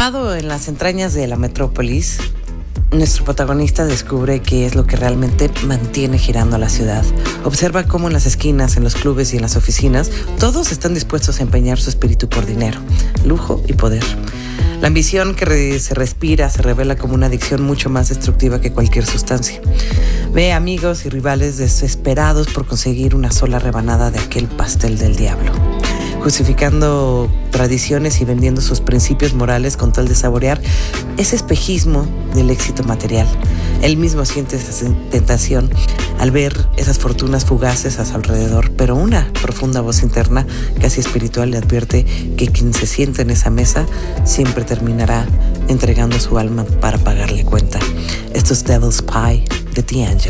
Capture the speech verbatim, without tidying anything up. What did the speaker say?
Atrapado en las entrañas de la metrópolis, nuestro protagonista descubre qué es lo que realmente mantiene girando a la ciudad. Observa cómo en las esquinas, en los clubes y en las oficinas, todos están dispuestos a empeñar su espíritu por dinero, lujo y poder. La ambición que re- se respira se revela como una adicción mucho más destructiva que cualquier sustancia. Ve amigos y rivales desesperados por conseguir una sola rebanada de aquel pastel del diablo, justificando tradiciones y vendiendo sus principios morales con tal de saborear ese espejismo del éxito material. Él mismo siente esa tentación al ver esas fortunas fugaces a su alrededor, pero una profunda voz interna, casi espiritual, le advierte que quien se siente en esa mesa siempre terminará entregando su alma para pagarle cuenta. Esto es Devil's Pie de D'Angelo.